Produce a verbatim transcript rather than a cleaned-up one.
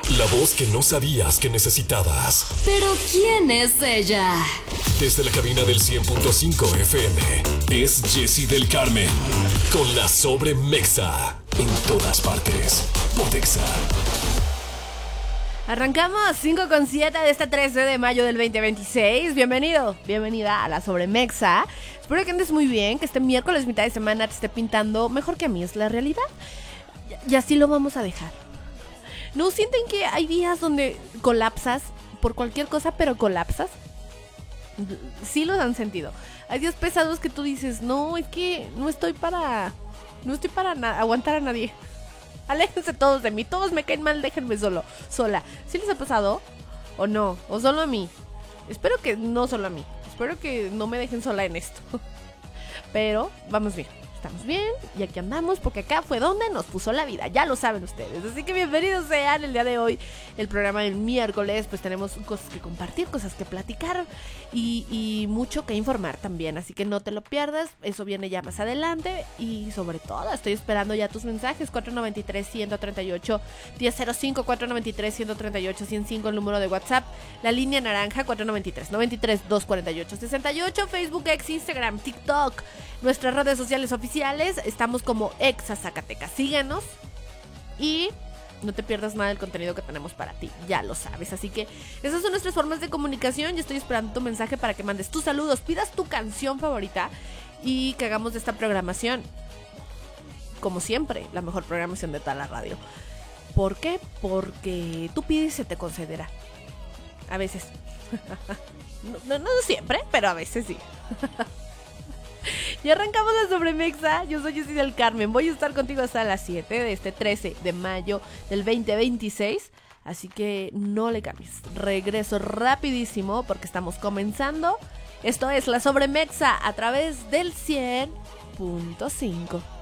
La voz que no sabías que necesitabas. ¿Pero quién es ella? Desde la cabina del cien punto cinco F M, es Jessy del Carmen. Con la Sobremexa. En todas partes. Pontexa. Arrancamos cinco con siete de este trece de mayo del veinte veintiséis. Bienvenido, bienvenida a la Sobremexa. Espero que andes muy bien, que este miércoles mitad de semana te esté pintando mejor que a mí, es la realidad. Y así lo vamos a dejar. ¿No sienten que hay días donde colapsas por cualquier cosa, pero colapsas? Sí los han sentido. Hay días pesados que tú dices, no, es que no estoy para... No estoy para na- aguantar a nadie. Aléjense todos de mí, todos me caen mal, déjenme solo, sola. ¿Sí les ha pasado? ¿O no? ¿O solo a mí? Espero que no solo a mí. Espero que no me dejen sola en esto. Pero vamos bien. Estamos bien y aquí andamos porque acá fue donde nos puso la vida, ya lo saben ustedes. Así que bienvenidos sean el día de hoy, el programa del miércoles. Pues tenemos cosas que compartir, cosas que platicar y, y mucho que informar también. Así que no te lo pierdas, eso viene ya más adelante. Y sobre todo estoy esperando ya tus mensajes. Cuatro nueve tres, uno tres ocho, uno cero cero cinco, cuatro nueve tres, uno tres ocho, uno cero cinco, el número de WhatsApp. La línea naranja, cuatro nueve tres, nueve tres, dos cuatro ocho, seis ocho. Facebook, X, Instagram, TikTok, nuestras redes sociales oficiales. Estamos como Exa Zacatecas. Síguenos y no te pierdas nada del contenido que tenemos para ti, ya lo sabes. Así que esas son nuestras formas de comunicación. Yo estoy esperando tu mensaje para que mandes tus saludos, pidas tu canción favorita y que hagamos de esta programación, como siempre, la mejor programación de toda la radio. ¿Por qué? Porque tú pides y se te concederá. A veces. no, no, no siempre, pero a veces sí. Y arrancamos la Sobremexa. Yo soy Jessy del Carmen. Voy a estar contigo hasta las siete de este trece de mayo del veinte veintiséis. Así que no le cambies. Regreso rapidísimo porque estamos comenzando. Esto es la Sobremexa a través del cien punto cinco.